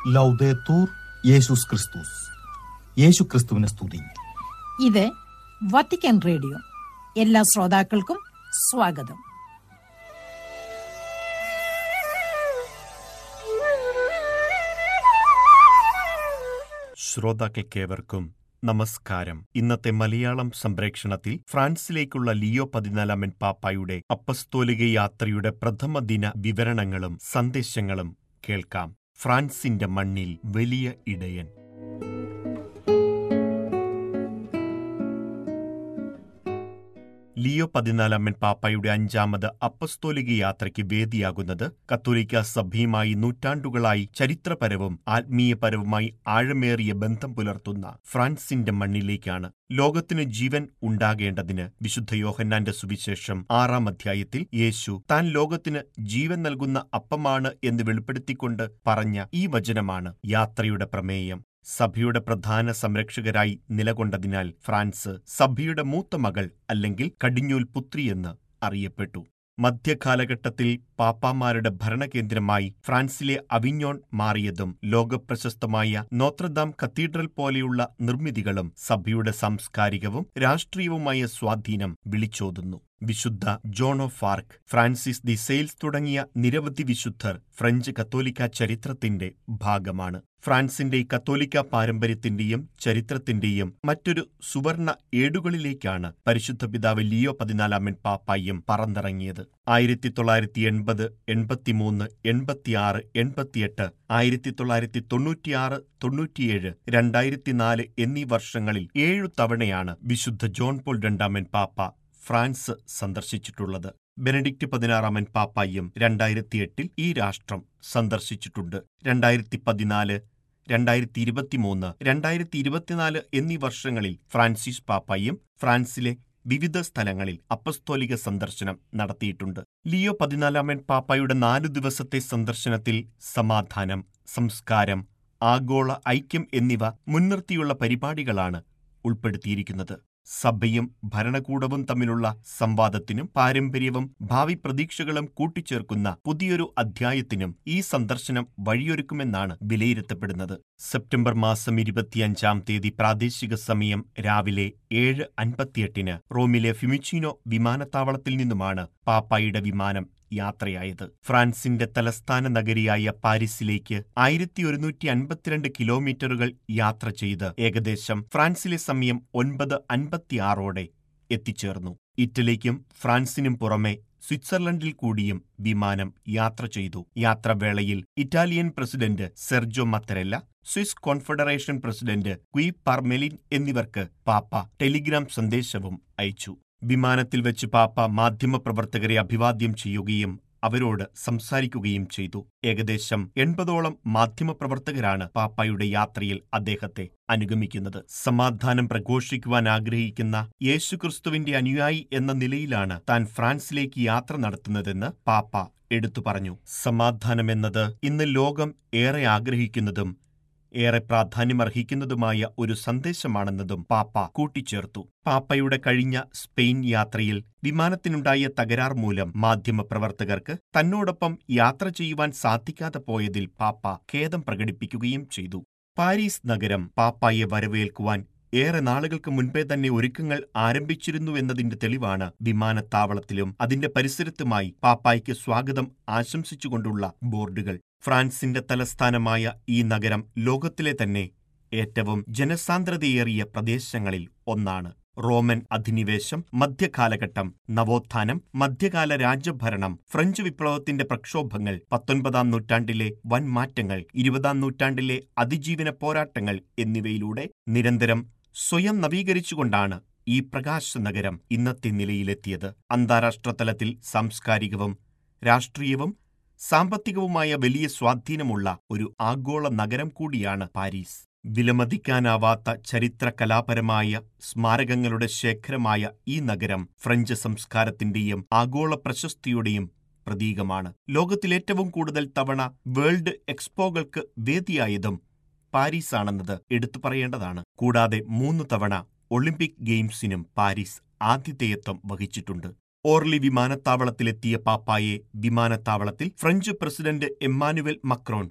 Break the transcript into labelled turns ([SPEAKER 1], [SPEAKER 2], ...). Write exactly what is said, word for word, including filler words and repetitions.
[SPEAKER 1] ലൗദേത്തൂർ യേശുസ് ക്രിസ്തുസ്. യേശു ക്രിസ്തുവിനെ സ്തുതി.
[SPEAKER 2] ഇത് വത്തിക്കാൻ റേഡിയോ. എല്ലാ ശ്രോതാക്കൾക്കും സ്വാഗതം.
[SPEAKER 3] ശ്രോതാക്കൾക്കേവർക്കും നമസ്കാരം. ഇന്നത്തെ മലയാളം സംപ്രേക്ഷണത്തിൽ ഫ്രാൻസിലേക്കുള്ള ലിയോ പതിനാലാമൻ പാപ്പായുടെ അപ്പസ്തോലിക യാത്രയുടെ പ്രഥമ ദിന വിവരണങ്ങളും സന്ദേശങ്ങളും കേൾക്കാം. ഫ്രാൻസിന്റെ മണ്ണിൽ വലിയ ഇടയൻ. ലിയോ പതിനാലാമൻ പാപ്പായുടെ അഞ്ചാമത് അപ്പസ്തോലിക യാത്രയ്ക്ക് വേദിയാകുന്നത് കത്തോലിക്ക സഭയുമായി നൂറ്റാണ്ടുകളായി ചരിത്രപരവും ആത്മീയപരവുമായി ആഴമേറിയ ബന്ധം പുലർത്തുന്ന ഫ്രാൻസിന്റെ മണ്ണിലേക്കാണ്. ലോകത്തിന് ജീവൻ ഉണ്ടാകേണ്ടതിന് വിശുദ്ധ യോഹന്നാന്റെ സുവിശേഷം ആറാം അധ്യായത്തിൽ യേശു താൻ ലോകത്തിന് ജീവൻ നൽകുന്ന അപ്പമാണ് എന്ന് വെളിപ്പെടുത്തിക്കൊണ്ട് പറഞ്ഞ ഈ വചനമാണ് യാത്രയുടെ പ്രമേയം. സഭയുടെ പ്രധാന സംരക്ഷകരായി നിലകൊണ്ടതിനാൽ ഫ്രാൻസ് സഭയുടെ മൂത്ത മകൾ അല്ലെങ്കിൽ കടിഞ്ഞൂൽ പുത്രി എന്ന് അറിയപ്പെട്ടു. മധ്യകാലഘട്ടത്തിൽ പാപ്പാമാരുടെ ഭരണകേന്ദ്രമായി ഫ്രാൻസിലെ അവിഞ്ഞോൺ മാറിയതും ലോകപ്രശസ്തമായ നോത്രദാം കത്തീഡ്രൽ പോലെയുള്ള നിർമ്മിതികളും സഭയുടെ സാംസ്കാരികവും രാഷ്ട്രീയവുമായ സ്വാധീനം വിളിച്ചോതുന്നു. വിശുദ്ധ John of arc, Francis the sales തുടങ്ങിയ നിരവധി വിശുദ്ധർ ഫ്രഞ്ച് കത്തോലിക്ക ചരിത്രത്തിന്റെ ഭാഗമാണ്. ഫ്രാൻസിന്റെ കത്തോലിക്ക പാരമ്പര്യത്തിന്റെയും ചരിത്രത്തിന്റെയും മറ്റൊരു സുവർണ ഏടുകളിലേക്കാണ് പരിശുദ്ധ പിതാവ് ലിയോ പതിനാലാമൻ പാപ്പായും പറന്നിറങ്ങിയത്. ആയിരത്തി തൊള്ളായിരത്തി എൺപത് എൺപത്തിമൂന്ന് എൺപത്തിയാറ് എൺപത്തിയെട്ട് ആയിരത്തി തൊള്ളായിരത്തി തൊണ്ണൂറ്റിയാറ് തൊണ്ണൂറ്റിയേഴ് രണ്ടായിരത്തിനാല് എന്നീ വർഷങ്ങളിൽ ഏഴു തവണയാണ് വിശുദ്ധ ജോൺ പോൾ രണ്ടാമൻ പാപ്പ ഫ്രാൻസ് സന്ദർശിച്ചിട്ടുള്ളത്. ബെനഡിക്റ്റ് പതിനാറാമൻ പാപ്പായും രണ്ടായിരത്തി എട്ടിൽ ഈ രാഷ്ട്രം സന്ദർശിച്ചിട്ടുണ്ട്. രണ്ടായിരത്തി പതിനാല് രണ്ടായിരത്തി ഇരുപത്തിമൂന്ന് രണ്ടായിരത്തി ഇരുപത്തിനാല് എന്നീ വർഷങ്ങളിൽ ഫ്രാൻസിസ് പാപ്പായും ഫ്രാൻസിലെ വിവിധ സ്ഥലങ്ങളിൽ അപ്പസ്തോലിക സന്ദർശനം നടത്തിയിട്ടുണ്ട്. ലിയോ പതിനാലാമൻ പാപ്പായുടെ നാലു ദിവസത്തെ സന്ദർശനത്തിൽ സമാധാനം, സംസ്കാരം, ആഗോള ഐക്യം എന്നിവ മുൻനിർത്തിയുള്ള പരിപാടികളാണ് ഉൾപ്പെടുത്തിയിരിക്കുന്നത്. സഭയും ഭരണകൂടവും തമ്മിലുള്ള സംവാദത്തിനും പാരമ്പര്യവും ഭാവി പ്രതീക്ഷകളും കൂട്ടിച്ചേർക്കുന്ന പുതിയൊരു അധ്യായത്തിനും ഈ സന്ദർശനം വഴിയൊരുക്കുമെന്നാണ് വിലയിരുത്തപ്പെടുന്നത്. സെപ്റ്റംബർ മാസം ഇരുപത്തിയഞ്ചാം തീയതി പ്രാദേശിക സമയം രാവിലെ ഏഴ് അൻപത്തിയെട്ടിന് റോമിലെ ഫിമിച്ചിനോ വിമാനത്താവളത്തിൽ നിന്നുമാണ് പാപ്പായുടെ വിമാനം യാത്രയായത്. ഫ്രാൻസിന്റെ തലസ്ഥാന നഗരിയായ പാരീസിലേക്ക് ആയിരത്തി ഒരുന്നൂറ്റി അൻപത്തിരണ്ട് കിലോമീറ്ററുകൾ യാത്ര ചെയ്ത് ഏകദേശം ഫ്രാൻസിലെ സമയം ഒൻപത് അൻപത്തിയാറോടെ എത്തിച്ചേർന്നു. ഇറ്റലിക്കും ഫ്രാൻസിനും പുറമെ സ്വിറ്റ്സർലൻഡിൽ കൂടിയും വിമാനം യാത്ര ചെയ്തു. യാത്രവേളയിൽ Italian president Sergio മത്തരെല്ല, Swiss confederation president qi Parmelin എന്നിവർക്ക് പാപ്പ ടെലിഗ്രാം സന്ദേശവും അയച്ചു. വിമാനത്തിൽ വെച്ച് പാപ്പ മാധ്യമപ്രവർത്തകരെ അഭിവാദ്യം ചെയ്യുകയും അവരോട് സംസാരിക്കുകയും ചെയ്തു. ഏകദേശം എൺപതോളം മാധ്യമപ്രവർത്തകരാണ് പാപ്പായുടെ യാത്രയിൽ അദ്ദേഹത്തെ അനുഗമിക്കുന്നത്. സമാധാനം പ്രഘോഷിക്കുവാൻ ആഗ്രഹിക്കുന്ന യേശുക്രിസ്തുവിന്റെ അനുയായി എന്ന നിലയിലാണ് താൻ ഫ്രാൻസിലേക്ക് യാത്ര നടത്തുന്നതെന്ന് പാപ്പ എടുത്തു പറഞ്ഞു. സമാധാനമെന്നത് ഇന്ന് ലോകം ഏറെ ആഗ്രഹിക്കുന്നതും ഏറെ പ്രാധാന്യമർഹിക്കുന്നതുമായ ഒരു സന്ദേശമാണെന്നതും പാപ്പ കൂട്ടിച്ചേർത്തു. പാപ്പയുടെ കഴിഞ്ഞ സ്പെയിൻ യാത്രയിൽ വിമാനത്തിനുണ്ടായ തകരാർ മൂലം മാധ്യമപ്രവർത്തകർക്ക് തന്നോടൊപ്പം യാത്ര ചെയ്യുവാൻ സാധിക്കാതെ പോയതിൽ പാപ്പ ഖേദം പ്രകടിപ്പിക്കുകയും ചെയ്തു. പാരീസ് നഗരം പാപ്പായെ വരവേൽക്കുവാൻ ഏറെ നാളുകൾക്ക് മുൻപേ തന്നെ ഒരുക്കങ്ങൾ ആരംഭിച്ചിരുന്നു എന്നതിന്റെ തെളിവാണ് വിമാനത്താവളത്തിലും അതിന്റെ പരിസരത്തുമായി പാപ്പായ്ക്ക് സ്വാഗതം ആശംസിച്ചുകൊണ്ടുള്ള ബോർഡുകൾ. ഫ്രാൻസിന്റെ തലസ്ഥാനമായ ഈ നഗരം ലോകത്തിലെ തന്നെ ഏറ്റവും ജനസാന്ദ്രതയേറിയ പ്രദേശങ്ങളിൽ ഒന്നാണ്. റോമൻ അധിനിവേശം, മധ്യകാലഘട്ടം, നവോത്ഥാനം, മധ്യകാല രാജ്യഭരണം, ഫ്രഞ്ച് വിപ്ലവത്തിന്റെ പ്രക്ഷോഭങ്ങൾ, പത്തൊൻപതാം നൂറ്റാണ്ടിലെ വൻമാറ്റങ്ങൾ, ഇരുപതാം നൂറ്റാണ്ടിലെ അതിജീവന പോരാട്ടങ്ങൾ എന്നിവയിലൂടെ നിരന്തരം സ്വയം നവീകരിച്ചുകൊണ്ടാണ് ഈ പ്രകാശ നഗരം ഇന്നത്തെ നിലയിലെത്തിയത്. അന്താരാഷ്ട്ര തലത്തിൽ സാംസ്കാരികവും രാഷ്ട്രീയവും സാമ്പത്തികവുമായ വലിയ സ്വാധീനമുള്ള ഒരു ആഗോള നഗരം കൂടിയാണ് പാരീസ്. വിലമതിക്കാനാവാത്ത ചരിത്ര കലാപരമായ സ്മാരകങ്ങളുടെ ശേഖരമായ ഈ നഗരം ഫ്രഞ്ച് സംസ്കാരത്തിന്റെയും ആഗോള പ്രശസ്തിയുടെയും പ്രതീകമാണ്. ലോകത്തിലേറ്റവും കൂടുതൽ തവണ വേൾഡ് എക്സ്പോകൾക്ക് വേദിയായതും പാരീസാണെന്നത് എടുത്തു പറയേണ്ടതാണ്. കൂടാതെ മൂന്നു തവണ ഒളിമ്പിക് ഗെയിംസിനും പാരീസ് ആതിഥേയത്വം വഹിച്ചിട്ടുണ്ട്. ഓർലി വിമാനത്താവളത്തിലെത്തിയ പാപ്പായെ വിമാനത്താവളത്തിൽ ഫ്രഞ്ച് പ്രസിഡന്റ് എമ്മാനുവൽ മക്രോൺ